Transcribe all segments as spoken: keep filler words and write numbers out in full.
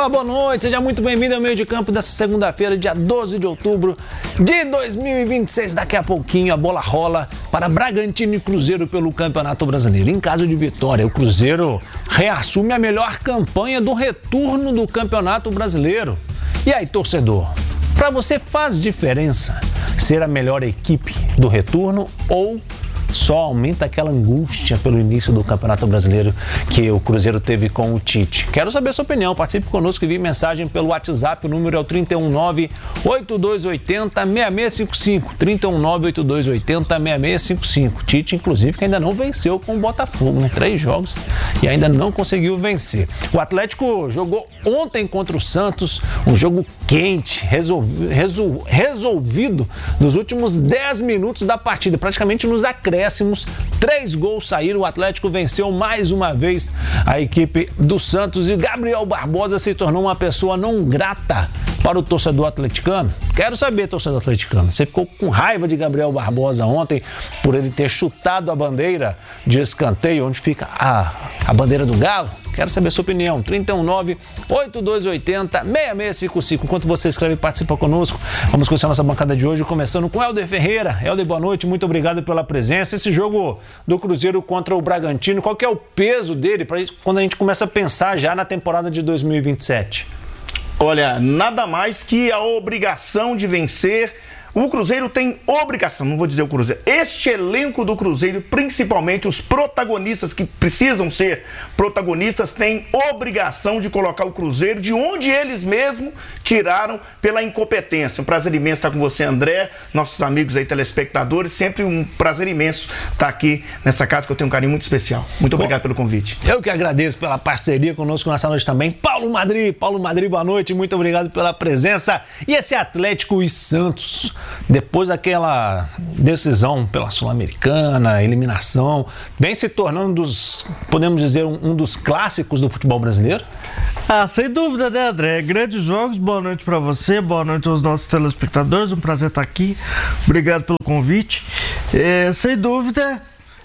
Olá, boa noite, seja muito bem-vindo ao meio de campo dessa segunda-feira, dia doze de outubro de dois mil e vinte e seis. Daqui a pouquinho a bola rola para Bragantino e Cruzeiro pelo Campeonato Brasileiro. Em caso de vitória, o Cruzeiro reassume a melhor campanha do retorno do Campeonato Brasileiro. E aí, torcedor, para você faz diferença ser a melhor equipe do retorno ou só aumenta aquela angústia pelo início do Campeonato Brasileiro que o Cruzeiro teve com o Tite? Quero saber a sua opinião. Participe conosco e envie mensagem pelo WhatsApp. O número é o trinta e um nove, oito dois oito zero, seis seis cinco cinco. trinta e um nove, oito dois oito zero, seis seis cinco cinco. Tite, inclusive, que ainda não venceu com o Botafogo, né? Três jogos e ainda não conseguiu vencer. O Atlético jogou ontem contra o Santos, um jogo quente, resolvi, resol, resolvido nos últimos dez minutos da partida, praticamente nos acréscimos. Três gols saíram, o Atlético venceu mais uma vez a equipe do Santos e Gabriel Barbosa se tornou uma pessoa não grata para o torcedor atleticano. Quero saber, torcedor atleticano, você ficou com raiva de Gabriel Barbosa ontem por ele ter chutado a bandeira de escanteio, onde fica a, a bandeira do Galo? Quero saber a sua opinião. trinta e um nove, oito dois oito zero, seis seis cinco cinco. Enquanto você escreve e participa conosco, vamos conhecer a nossa bancada de hoje, começando com Helder Ferreira. Helder, boa noite, muito obrigado pela presença. Esse jogo do Cruzeiro contra o Bragantino, qual que é o peso dele para quando a gente começa a pensar já na temporada de dois mil e vinte e sete? Olha, nada mais que a obrigação de vencer. O Cruzeiro tem obrigação, não vou dizer o Cruzeiro, este elenco do Cruzeiro, principalmente os protagonistas que precisam ser protagonistas, têm obrigação de colocar o Cruzeiro de onde eles mesmos tiraram pela incompetência. Um prazer imenso estar com você, André, nossos amigos aí telespectadores, sempre um prazer imenso estar aqui nessa casa que eu tenho um carinho muito especial. Muito obrigado pelo convite. Eu que agradeço pela parceria conosco nessa noite também. Paulo Madri, Paulo Madri, boa noite, muito obrigado pela presença. E esse Atlético e Santos, depois daquela decisão pela Sul-Americana, eliminação, vem se tornando, dos, podemos dizer, um, um dos clássicos do futebol brasileiro? Ah, sem dúvida, né, André? Grandes jogos, boa noite para você, boa noite aos nossos telespectadores, um prazer estar aqui, obrigado pelo convite. É, sem dúvida,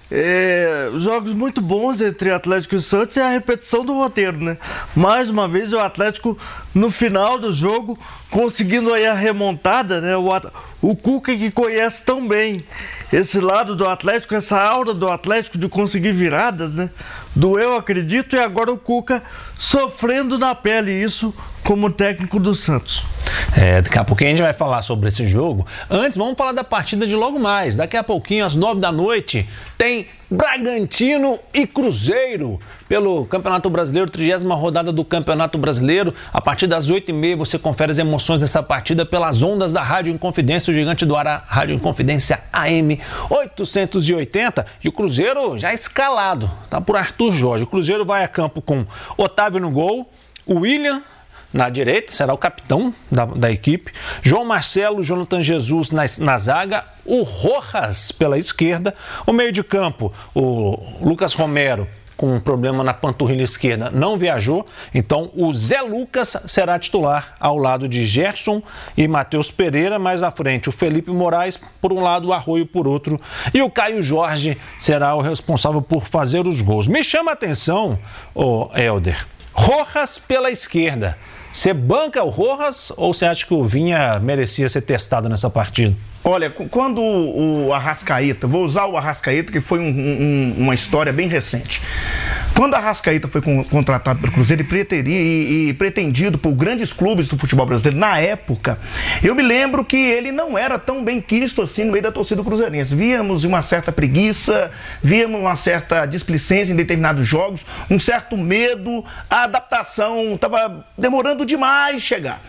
é, jogos muito bons entre Atlético e Santos e a repetição do roteiro, né? Mais uma vez o Atlético no final do jogo conseguindo aí a remontada, né? O, o Cuca que conhece tão bem esse lado do Atlético, essa aura do Atlético de conseguir viradas, né? Do eu acredito, e agora o Cuca sofrendo na pele isso como técnico do Santos. É, daqui a pouquinho a gente vai falar sobre esse jogo. Antes, vamos falar da partida de logo mais. Daqui a pouquinho, às nove da noite, tem Bragantino e Cruzeiro pelo Campeonato Brasileiro, trigésima rodada do Campeonato Brasileiro. A partir das oito e meia você confere as emoções dessa partida pelas ondas da Rádio Inconfidência, o gigante do ar, a Rádio Inconfidência A M oitocentos e oitenta. E o Cruzeiro já escalado, tá por Arthur Jorge. O Cruzeiro vai a campo com Otávio no gol, o William na direita, será o capitão da, da equipe, João Marcelo, Jonathan Jesus na, na zaga, o Rojas pela esquerda, o meio de campo, o Lucas Romero com um problema na panturrilha esquerda, não viajou, então o Zé Lucas será titular ao lado de Gerson e Matheus Pereira, mais à frente o Felipe Moraes por um lado, o Arroio por outro, e o Caio Jorge será o responsável por fazer os gols. Me chama a atenção, oh, Helder, Rojas pela esquerda. Você banca o Rojas ou você acha que o Vinha merecia ser testado nessa partida? Olha, quando o Arrascaeta, vou usar o Arrascaeta, que foi um, um, uma história bem recente. Quando o Arrascaeta foi contratado pelo Cruzeiro e, preteria, e, e pretendido por grandes clubes do futebol brasileiro, na época, eu me lembro que ele não era tão bem quisto assim no meio da torcida cruzeirense. Víamos uma certa preguiça, víamos uma certa displicência em determinados jogos, um certo medo, a adaptação estava demorando demais chegar.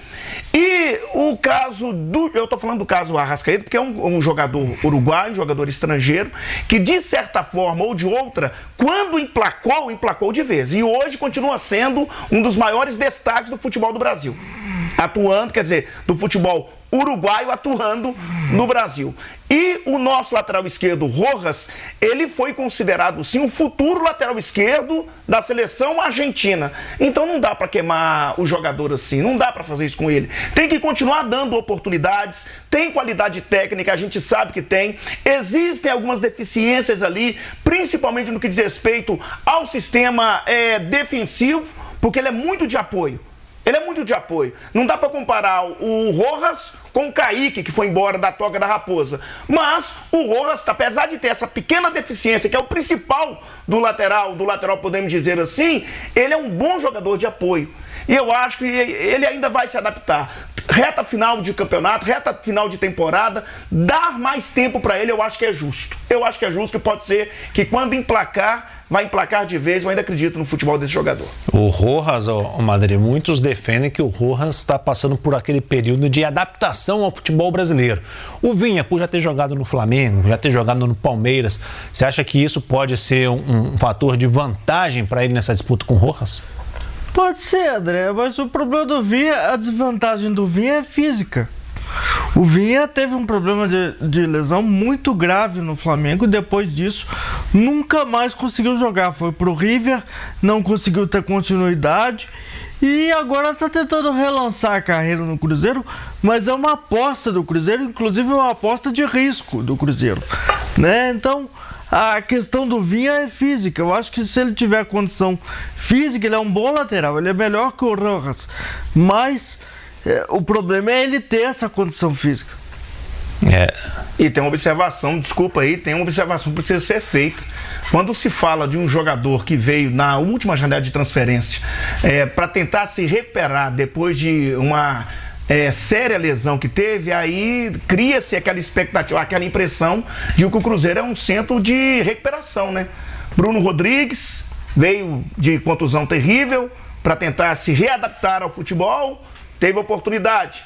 E o caso do... Eu estou falando do caso do Arrascaeta, porque é um, um jogador uruguaio, um jogador estrangeiro, que de certa forma ou de outra, quando emplacou, emplacou de vez. E hoje continua sendo um dos maiores destaques do futebol do Brasil. Atuando, quer dizer, do futebol uruguaio atuando no Brasil. E o nosso lateral esquerdo, Rojas, ele foi considerado, sim, um futuro lateral esquerdo da seleção argentina. Então não dá para queimar o jogador assim, não dá para fazer isso com ele. Tem que continuar dando oportunidades, tem qualidade técnica, a gente sabe que tem. Existem algumas deficiências ali, principalmente no que diz respeito ao sistema é, defensivo, porque ele é muito de apoio. Ele é muito de apoio. Não dá para comparar o Rojas com o Kaique, que foi embora da Toca da Raposa. Mas o Rojas, apesar de ter essa pequena deficiência, que é o principal do lateral, do lateral podemos dizer assim, ele é um bom jogador de apoio. E eu acho que ele ainda vai se adaptar. Reta final de campeonato, reta final de temporada, dar mais tempo para ele, eu acho que é justo. Eu acho que é justo, que pode ser que quando emplacar, vai emplacar de vez. Eu ainda acredito no futebol desse jogador. O Rojas, o Madre, muitos defendem que o Rojas está passando por aquele período de adaptação ao futebol brasileiro. O Vinha, por já ter jogado no Flamengo, já ter jogado no Palmeiras, você acha que isso pode ser um, um fator de vantagem para ele nessa disputa com o Rojas? Pode ser, André, mas o problema do Vinha, a desvantagem do Vinha é física. O Vinha teve um problema de, de lesão muito grave no Flamengo e depois disso nunca mais conseguiu jogar. Foi pro River, não conseguiu ter continuidade e agora está tentando relançar a carreira no Cruzeiro, mas é uma aposta do Cruzeiro, inclusive uma aposta de risco do Cruzeiro, né? Então a questão do Vinha é física. Eu acho que se ele tiver condição física, ele é um bom lateral, ele é melhor que o Rojas, mas é, o problema é ele ter essa condição física. É. E tem uma observação, desculpa aí, tem uma observação que precisa ser feita. Quando se fala de um jogador que veio na última janela de transferência é, para tentar se recuperar depois de uma É, séria lesão que teve, aí cria-se aquela expectativa, aquela impressão de que o Cruzeiro é um centro de recuperação, né? Bruno Rodrigues veio de contusão terrível para tentar se readaptar ao futebol, teve oportunidade.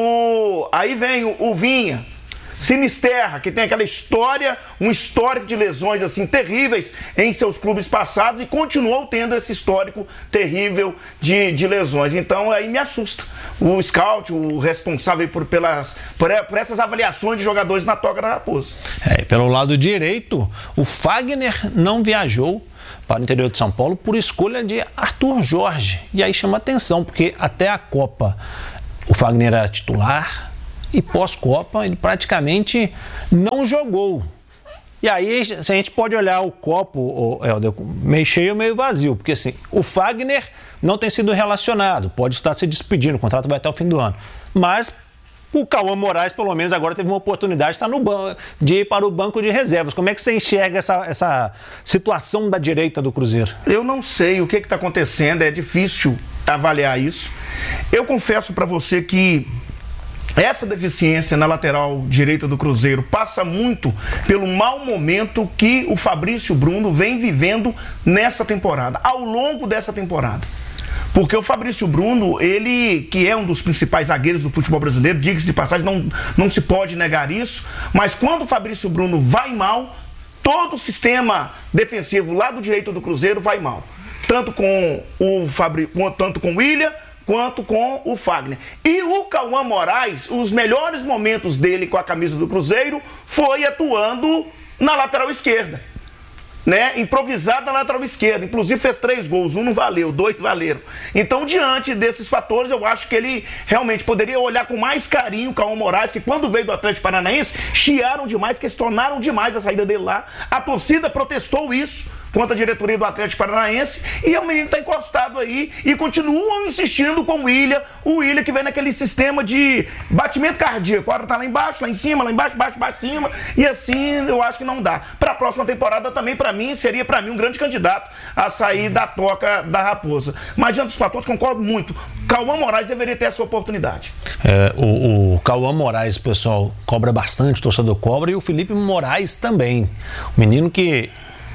O... Aí vem o, o Vinha, Sinisterra, que tem aquela história, um histórico de lesões assim terríveis em seus clubes passados e continuou tendo esse histórico terrível de, de lesões. Então aí me assusta o scout, o responsável por, pelas, por, por essas avaliações de jogadores na Toca da Raposa. É, pelo lado direito, o Fagner não viajou para o interior de São Paulo por escolha de Arthur Jorge. E aí chama atenção, porque até a Copa o Fagner era titular e pós-Copa ele praticamente não jogou. E aí a gente pode olhar o copo, Helder, meio cheio ou meio vazio, porque assim, o Fagner não tem sido relacionado, pode estar se despedindo, o contrato vai até o fim do ano. Mas o Cauã Moraes, pelo menos, agora teve uma oportunidade de, estar no ban- de ir para o banco de reservas. Como é que você enxerga essa, essa situação da direita do Cruzeiro? Eu não sei o que está acontecendo, é difícil avaliar isso. Eu confesso para você que essa deficiência na lateral direita do Cruzeiro passa muito pelo mau momento que o Fabrício Bruno vem vivendo nessa temporada, ao longo dessa temporada. Porque o Fabrício Bruno, ele que é um dos principais zagueiros do futebol brasileiro, diga-se de passagem, não, não se pode negar isso, mas quando o Fabrício Bruno vai mal, todo o sistema defensivo lá do direito do Cruzeiro vai mal. Tanto com o Fabri, tanto com o William, quanto com o Fagner. E o Cauã Moraes, os melhores momentos dele com a camisa do Cruzeiro foi atuando na lateral esquerda, né? Improvisado na lateral esquerda, inclusive fez três gols, um não valeu, dois valeram. Então, diante desses fatores, eu acho que ele realmente poderia olhar com mais carinho o Cauã Moraes, que quando veio do Atlético Paranaense, chiaram demais, questionaram demais a saída dele lá. A torcida protestou isso contra a diretoria do Atlético Paranaense, e o menino está encostado aí e continuam insistindo com o William, o William que vem naquele sistema de batimento cardíaco, a hora tá lá embaixo, lá em cima, lá embaixo, baixo, baixo, cima, e assim eu acho que não dá. Para a próxima temporada também, para mim, seria para mim um grande candidato a sair da Toca da Raposa. Mas diante dos fatores, concordo muito, Cauã Moraes deveria ter essa oportunidade. É, o, o Cauã Moraes, pessoal, cobra bastante, o torcedor cobra, e o Felipe Moraes também, o menino que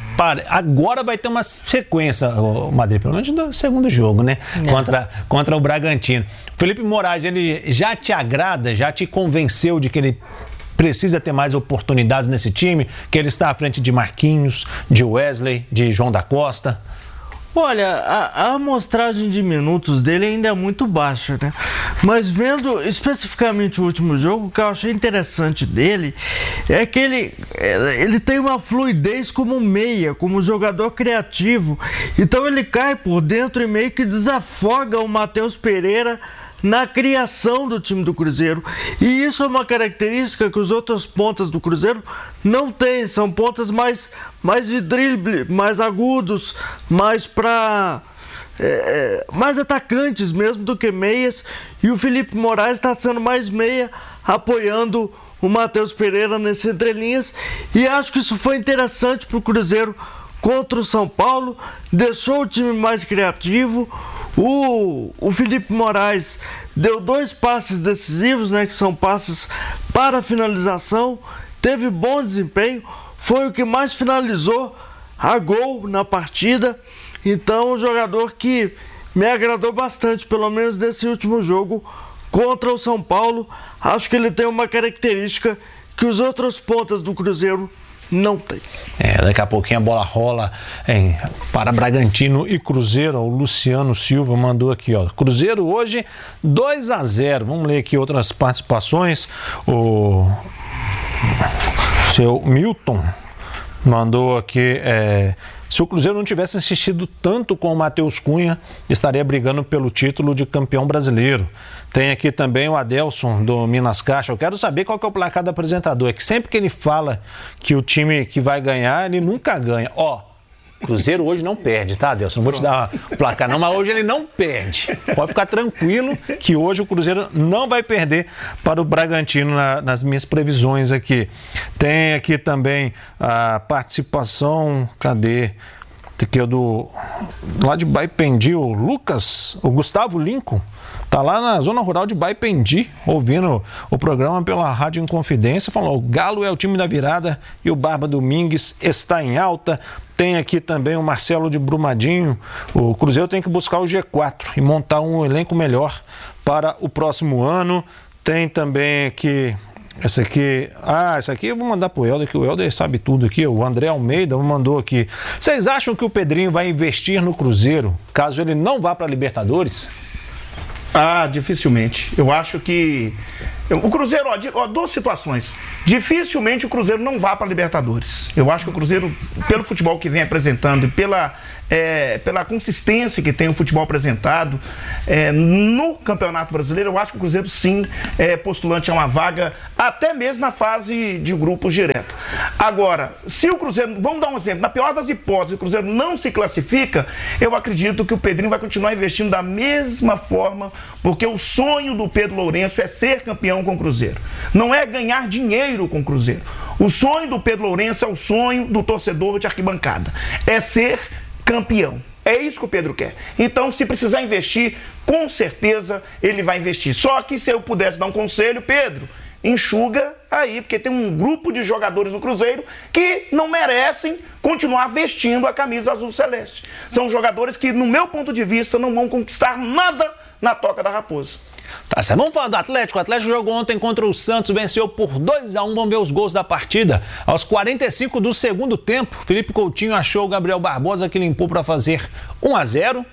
agora vai ter uma sequência, o Madrid, pelo menos do segundo jogo, né? É. Contra, contra o Bragantino. Felipe Moraes, ele já te agrada, já te convenceu de que ele precisa ter mais oportunidades nesse time, que ele está à frente de Marquinhos, de Wesley, de João da Costa? Olha, a, a amostragem de minutos dele ainda é muito baixa, né? Mas vendo especificamente o último jogo, o que eu achei interessante dele é que ele, ele tem uma fluidez como meia, como jogador criativo. Então ele cai por dentro e meio que desafoga o Matheus Pereira na criação do time do Cruzeiro. E isso é uma característica que os outros pontas do Cruzeiro não têm. São pontas mais, mais de drible, mais agudos, mais para é, mais atacantes mesmo do que meias, e o Felipe Moraes está sendo mais meia, apoiando o Matheus Pereira nessas entrelinhas, e acho que isso foi interessante para o Cruzeiro contra o São Paulo, deixou o time mais criativo. O, o Felipe Moraes deu dois passes decisivos, né, que são passes para finalização, teve bom desempenho, foi o que mais finalizou a gol na partida. Então, um jogador que me agradou bastante, pelo menos nesse último jogo contra o São Paulo. Acho que ele tem uma característica que os outros pontas do Cruzeiro não tem. É, daqui a pouquinho a bola rola hein, para Bragantino e Cruzeiro. O Luciano Silva mandou aqui, ó. Cruzeiro hoje dois a zero. Vamos ler aqui outras participações. O seu Milton mandou aqui. É... Se o Cruzeiro não tivesse insistido tanto com o Matheus Cunha, estaria brigando pelo título de campeão brasileiro. Tem aqui também o Adelson, do Minas Caixa. Eu quero saber qual que é o placar do apresentador. É que sempre que ele fala que o time que vai ganhar, ele nunca ganha. Ó, Cruzeiro hoje não perde, tá, Adelson? Não vou te dar o placar não, mas hoje ele não perde. Pode ficar tranquilo que hoje o Cruzeiro não vai perder para o Bragantino na, nas minhas previsões aqui. Tem aqui também a participação, cadê? Aqui é do lá de Baipendi, o Lucas, o Gustavo Lincoln. Tá lá na zona rural de Baipendi, ouvindo o programa pela Rádio Inconfidência, falou: o Galo é o time da virada e o Barba Domingues está em alta. Tem aqui também o Marcelo de Brumadinho. O Cruzeiro tem que buscar o G quatro e montar um elenco melhor para o próximo ano. Tem também aqui, essa aqui, ah, essa aqui eu vou mandar pro Helder, que o Helder sabe tudo aqui. O André Almeida mandou aqui. Vocês acham que o Pedrinho vai investir no Cruzeiro caso ele não vá para a Libertadores? Ah, dificilmente. Eu acho que o Cruzeiro, ó, ó, duas situações. Dificilmente o Cruzeiro não vá para a Libertadores. Eu acho que o Cruzeiro, pelo futebol que vem apresentando e pela, é, pela consistência que tem o futebol apresentado é, no Campeonato Brasileiro, eu acho que o Cruzeiro sim é postulante a uma vaga, até mesmo na fase de grupos direto. Agora, se o Cruzeiro, vamos dar um exemplo, na pior das hipóteses, o Cruzeiro não se classifica, eu acredito que o Pedrinho vai continuar investindo da mesma forma, porque o sonho do Pedro Lourenço é ser campeão com o Cruzeiro. Não é ganhar dinheiro com o Cruzeiro. O sonho do Pedro Lourenço é o sonho do torcedor de arquibancada. É ser campeão. É isso que o Pedro quer. Então, se precisar investir, com certeza ele vai investir. Só que se eu pudesse dar um conselho, Pedro, enxuga aí, porque tem um grupo de jogadores no Cruzeiro que não merecem continuar vestindo a camisa azul celeste. São jogadores que, no meu ponto de vista, não vão conquistar nada na Toca da Raposa. Tá certo. Vamos falar do Atlético. O Atlético jogou ontem contra o Santos, venceu por dois a um. Vamos ver os gols da partida. Aos quarenta e cinco do segundo tempo, Felipe Coutinho achou o Gabriel Barbosa, que limpou para fazer um a zero.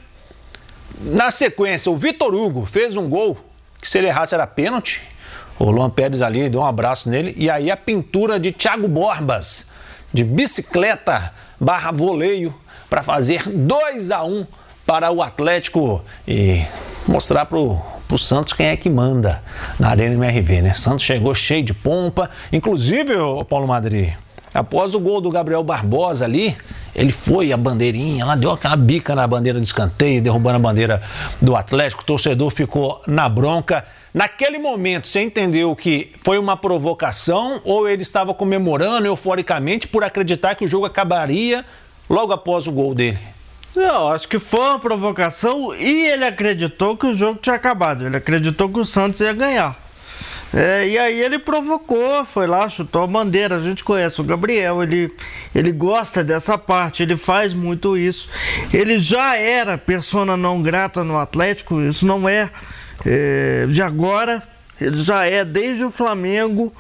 Na sequência, o Vitor Hugo fez um gol que, se ele errasse, era pênalti. O Luan Pérez ali deu um abraço nele. E aí a pintura de Thiago Borbas, de bicicleta barra voleio, para fazer dois a um para o Atlético e mostrar para o Santos quem é que manda na Arena M R V, né? Santos chegou cheio de pompa. Inclusive, o Paulo Madri, após o gol do Gabriel Barbosa ali, ele foi a bandeirinha, lá deu aquela bica na bandeira de escanteio, derrubando a bandeira do Atlético. O torcedor ficou na bronca. Naquele momento, você entendeu que foi uma provocação ou ele estava comemorando euforicamente por acreditar que o jogo acabaria logo após o gol dele? Não, acho que foi uma provocação e ele acreditou que o jogo tinha acabado. Ele acreditou que o Santos ia ganhar. É, e aí ele provocou, foi lá, chutou a bandeira. A gente conhece o Gabriel, ele, ele gosta dessa parte, ele faz muito isso. Ele já era persona não grata no Atlético, isso não é, é de agora, ele já é desde o Flamengo,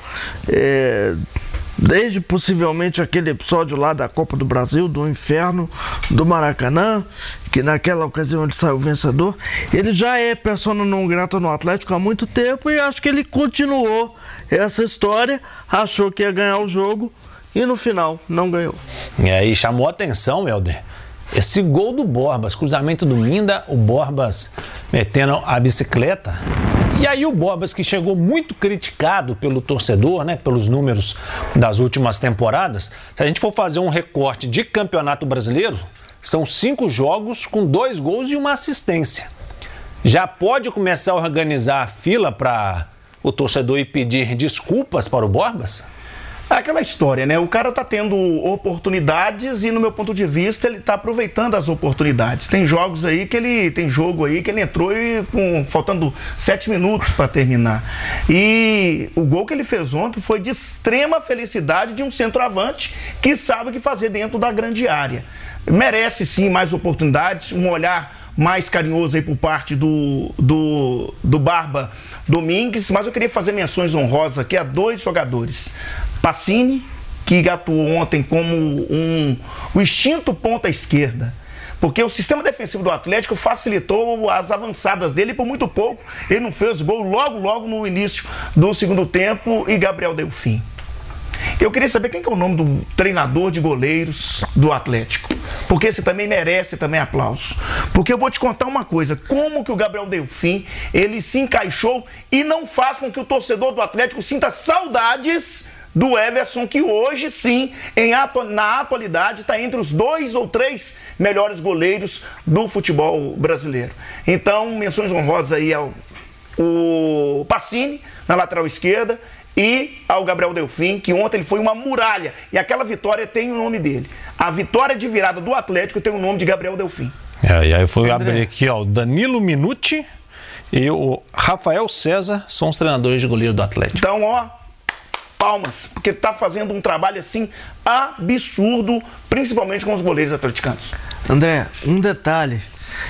é, desde possivelmente aquele episódio lá da Copa do Brasil, do inferno do Maracanã, que naquela ocasião ele saiu vencedor. Ele já é persona não grata no Atlético há muito tempo e acho que ele continuou essa história, achou que ia ganhar o jogo e no final não ganhou. E aí chamou a atenção, Helder, esse gol do Borbas, cruzamento do Minda, o Borbas metendo a bicicleta. E aí o Borbas, que chegou muito criticado pelo torcedor, né, pelos números das últimas temporadas, se a gente for fazer um recorte de Campeonato Brasileiro, São cinco jogos com dois gols e uma assistência. Já pode começar a organizar a fila para o torcedor ir pedir desculpas para o Borbas? É aquela história, né? O cara tá tendo oportunidades e, no meu ponto de vista, ele tá aproveitando as oportunidades. Tem jogos aí que ele... Tem jogo aí que ele entrou e com, faltando sete minutos para terminar. E o gol que ele fez ontem foi de extrema felicidade de um centroavante que sabe o que fazer dentro da grande área. Merece, sim, mais oportunidades, um olhar mais carinhoso aí por parte do, do, do Barba Domingues, mas eu queria fazer menções honrosas aqui a dois jogadores. Pacini, que atuou ontem como um, um extinto ponta esquerda, porque o sistema defensivo do Atlético facilitou as avançadas dele e por muito pouco ele não fez gol logo, logo no início do segundo tempo, e Gabriel Delfim. Eu queria saber quem que é o nome do treinador de goleiros do Atlético, porque esse também merece também aplauso. Porque eu vou te contar uma coisa, como que o Gabriel Delfim, ele se encaixou e não faz com que o torcedor do Atlético sinta saudades do Everson, que hoje sim, em atu na atualidade, está entre os dois ou três melhores goleiros do futebol brasileiro. Então, menções honrosas aí ao o Pacini, na lateral esquerda, e ao Gabriel Delfim, que ontem ele foi uma muralha. E aquela vitória tem o nome dele. A vitória de virada do Atlético tem o nome de Gabriel Delfim. É, e aí foi abrir aqui, ó, o Danilo Minuti e o Rafael César são os treinadores de goleiro do Atlético. Então, ó, palmas, porque tá fazendo um trabalho assim absurdo, principalmente com os goleiros atleticanos. André, um detalhe.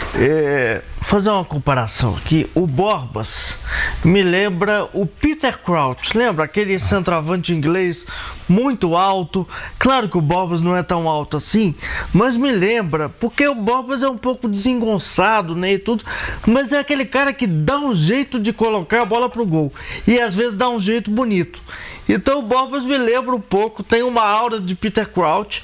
É, fazer uma comparação aqui, o Borbas me lembra o Peter Crouch, lembra aquele centroavante inglês muito alto? Claro que o Borbas não é tão alto assim, mas me lembra, porque o Borbas é um pouco desengonçado, né, e tudo, mas é aquele cara que dá um jeito de colocar a bola pro gol, e às vezes dá um jeito bonito. Então o Borbas me lembra um pouco, tem uma aura de Peter Crouch,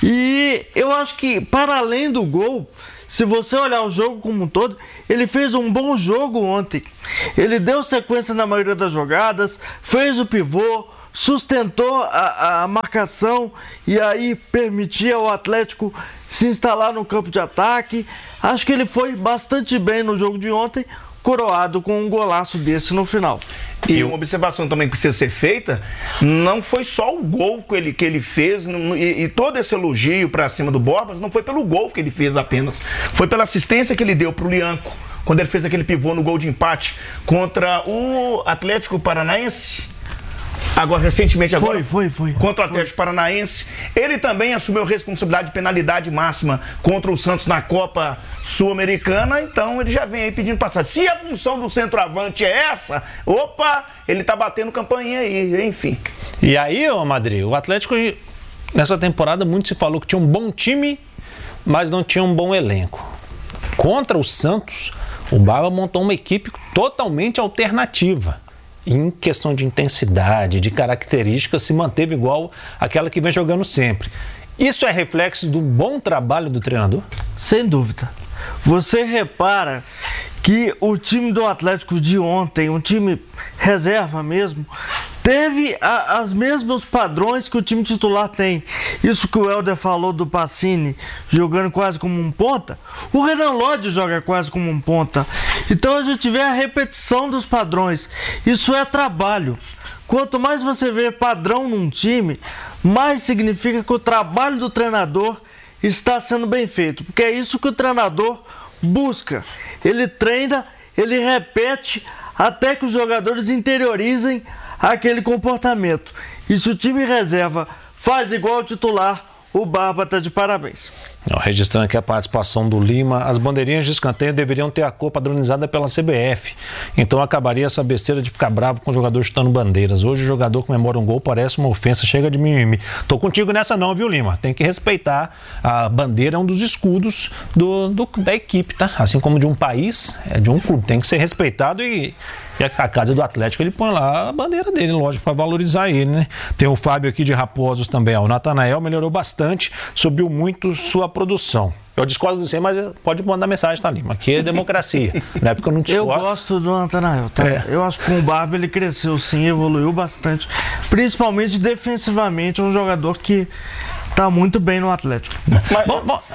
e eu acho que para além do gol, se você olhar o jogo como um todo, ele fez um bom jogo ontem. Ele deu sequência na maioria das jogadas, fez o pivô, sustentou a, a marcação e aí permitia ao Atlético se instalar no campo de ataque. Acho que ele foi bastante bem no jogo de ontem, coroado com um golaço desse no final. E uma observação também que precisa ser feita, não foi só o gol que ele, que ele fez, e, e todo esse elogio para cima do Borbas, não foi pelo gol que ele fez apenas, foi pela assistência que ele deu para o Lianco, quando ele fez aquele pivô no gol de empate contra o Atlético Paranaense. Agora, recentemente, agora, foi, foi, foi, contra o Atlético foi. Paranaense. Ele também assumiu responsabilidade de penalidade máxima contra o Santos na Copa Sul-Americana, então ele já vem aí pedindo passagem. Se a função do centroavante é essa, opa, ele tá batendo campainha aí, enfim. E aí, ô Madri, o Atlético, nessa temporada, muito se falou que tinha um bom time, mas não tinha um bom elenco. Contra o Santos, o Barba montou uma equipe totalmente alternativa. Em questão de intensidade, de características, se manteve igual àquela que vem jogando sempre. Isso é reflexo do bom trabalho do treinador? Sem dúvida. Você repara que o time do Atlético de ontem, um time reserva mesmo, teve a, as mesmos padrões que o time titular tem. Isso que o Helder falou do Pacini jogando quase como um ponta, o Renan Lodge joga quase como um ponta. Então a gente vê a repetição dos padrões. Isso é trabalho. Quanto mais você vê padrão num time, mais significa que o trabalho do treinador está sendo bem feito. Porque é isso que o treinador busca. Ele treina, ele repete até que os jogadores interiorizem aquele comportamento. E se o time reserva faz igual ao titular, o Barba está de parabéns. Registrando aqui a participação do Lima, as bandeirinhas de escanteio deveriam ter a cor padronizada pela C B F. Então acabaria essa besteira de ficar bravo com o jogador chutando bandeiras. Hoje o jogador comemora um gol, parece uma ofensa, chega de mimimi. Tô contigo nessa não, viu, Lima? Tem que respeitar. A bandeira é um dos escudos do, do, da equipe, tá? Assim como de um país, é de um clube. Tem que ser respeitado e... E a casa do Atlético, ele põe lá a bandeira dele, lógico, para valorizar ele, né? Tem o Fábio aqui de Raposos também, ó. O Natanael melhorou bastante, subiu muito sua produção. Eu discordo de você, mas pode mandar mensagem, tá, Lima? Aqui é democracia. Na época eu não discordo. Eu gosto do Natanael, tá? É. Eu acho que com o Barba ele cresceu sim, evoluiu bastante. Principalmente defensivamente, é um jogador que tá muito bem no Atlético. Mas, bom, bom.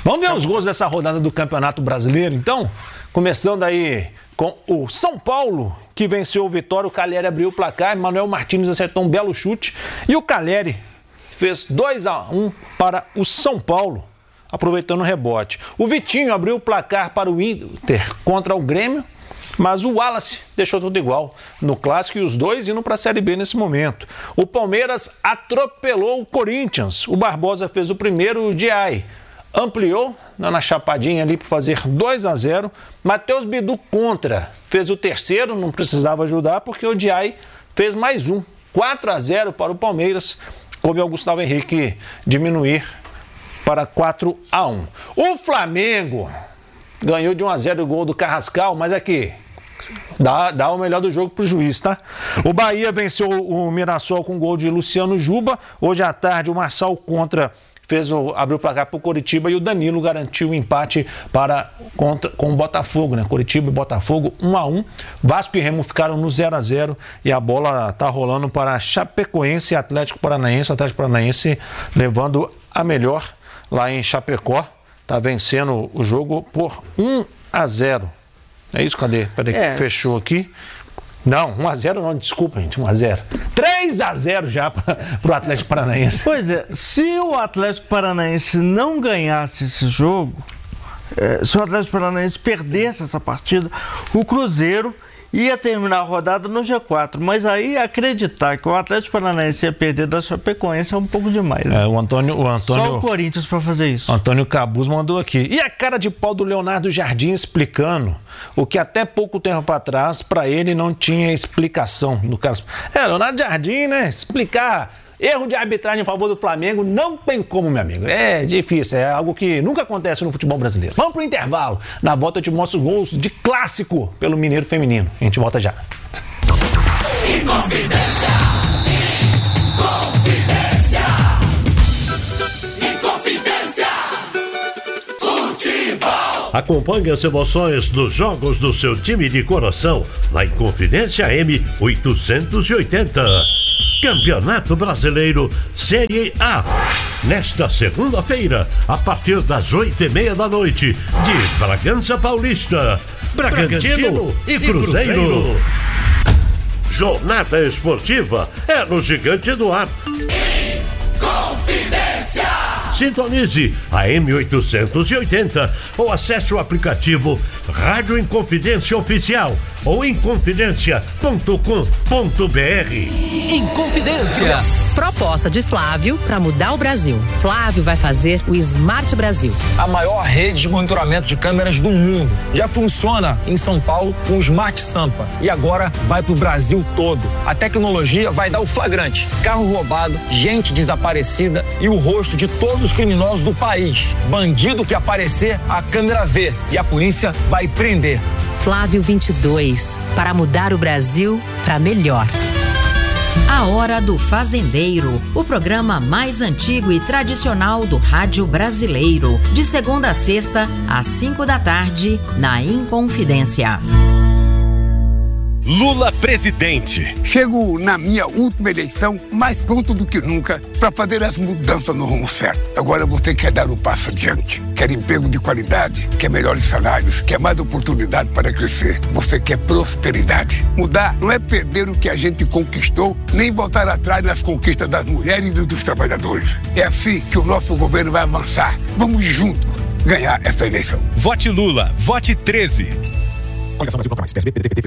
Vamos ver os gols dessa rodada do Campeonato Brasileiro, então? Começando aí com o São Paulo, que venceu o Vitória. O Calheri abriu o placar, Manuel Martins acertou um belo chute e o Calheri fez dois a um para o São Paulo, aproveitando o rebote. O Vitinho abriu o placar para o Inter contra o Grêmio, mas o Wallace deixou tudo igual no Clássico e os dois indo para a Série B nesse momento. O Palmeiras atropelou o Corinthians. O Barbosa fez o primeiro e o Diay ampliou na chapadinha ali para fazer dois a zero. Matheus Bidu contra, fez o terceiro, não precisava ajudar porque o Diay fez mais um. quatro a zero para o Palmeiras, coube ao Gustavo Henrique diminuir para quatro a um. O Flamengo ganhou de um a zero o gol do Carrascal, mas aqui dá, dá o melhor do jogo para o juiz, tá? O Bahia venceu o Mirassol com gol de Luciano Juba. Hoje à tarde o Marçal contra fez o, abriu o placar para o Coritiba e o Danilo garantiu o empate para, contra, com o Botafogo, né? Coritiba e Botafogo, um a um. Vasco e Remo ficaram no zero a zero e a bola tá rolando para Chapecoense e Atlético Paranaense. O Atlético Paranaense levando a melhor lá em Chapecó. Tá vencendo o jogo por um a zero. É isso? Cadê? Peraí, é. que fechou aqui. Não, um a zero não, desculpa, gente, um a zero. três a zero já para o Atlético Paranaense. Pois é, se o Atlético Paranaense não ganhasse esse jogo, é, se o Atlético Paranaense perdesse essa partida, o Cruzeiro ia terminar a rodada no G quatro, mas aí acreditar que o Atlético Paranaense ia perder da Chapecoense é um pouco demais, né? É, o Antônio, o Antônio... Só o Corinthians para fazer isso. O Antônio Cabuz mandou aqui. E a cara de pau do Leonardo Jardim explicando o que até pouco tempo atrás para ele não tinha explicação do caso. É, Leonardo Jardim, né? Explicar erro de arbitragem em favor do Flamengo não tem como, meu amigo. É difícil, é algo que nunca acontece no futebol brasileiro. Vamos pro intervalo. Na volta eu te mostro gols de clássico pelo Mineiro Feminino. A gente volta já. Inconfidência. Inconfidência. Inconfidência. Futebol. Acompanhe as emoções dos jogos do seu time de coração na Inconfidência M oitocentos e oitenta. Campeonato Brasileiro Série A. Nesta segunda-feira, a partir das oito e meia da noite, de Bragança Paulista, Bragantino e Cruzeiro. Jornada esportiva é no Gigante do Ar. Inconfidência. Sintonize a M oitocentos e oitenta ou acesse o aplicativo Rádio Inconfidência Oficial ou inconfidência ponto com ponto br. Inconfidência. Proposta de Flávio para mudar o Brasil. Flávio vai fazer o Smart Brasil. A maior rede de monitoramento de câmeras do mundo. Já funciona em São Paulo com o Smart Sampa e agora vai para o Brasil todo. A tecnologia vai dar o flagrante. Carro roubado, gente desaparecida e o rosto de todos os criminosos do país. Bandido que aparecer, a câmera vê e a polícia vai prender. Flávio vinte e dois, para mudar o Brasil para melhor. A Hora do Fazendeiro, o programa mais antigo e tradicional do rádio brasileiro. De segunda a sexta, às cinco da tarde, na Inconfidência. Lula presidente. Chego na minha última eleição mais pronto do que nunca para fazer as mudanças no rumo certo. Agora você quer dar um passo adiante. Quer emprego de qualidade, quer melhores salários, quer mais oportunidade para crescer. Você quer prosperidade. Mudar não é perder o que a gente conquistou, nem voltar atrás nas conquistas das mulheres e dos trabalhadores. É assim que o nosso governo vai avançar. Vamos juntos ganhar essa eleição. Vote Lula, vote treze. Coligação Brasil, mais P S B, P D T, P T,